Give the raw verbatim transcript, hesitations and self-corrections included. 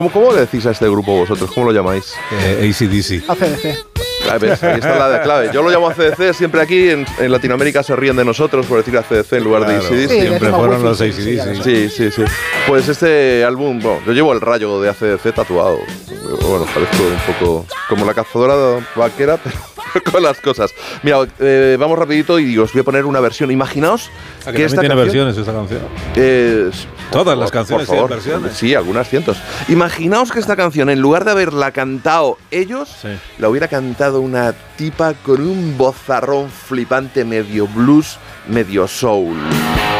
¿Cómo, ¿Cómo le decís a este grupo vosotros? ¿Cómo lo llamáis? Eh, A C D C. A C D C. A ver, ahí está la clave. Yo lo llamo A C D C, siempre aquí en, en Latinoamérica se ríen de nosotros por decir A C D C en lugar Claro, de A C D C. Sí, siempre decimos fueron wifi, los A C sí, D ya C. lo Sí, sí, sí. Pues este álbum, bueno, yo llevo el rayo de A C D C tatuado. Bueno, parezco un poco como la cazadora vaquera, pero con las cosas. Mira, eh, vamos rapidito y os voy a poner una versión. Imaginaos ¿A que, que esta también tiene canción, versiones esta canción? Eh, Todas por, las canciones por favor. tienen versiones. Sí, algunas cientos. Imaginaos que esta canción, en lugar de haberla cantado ellos, Sí. la hubiera cantado una tipa con un vozarrón flipante, medio blues, medio soul.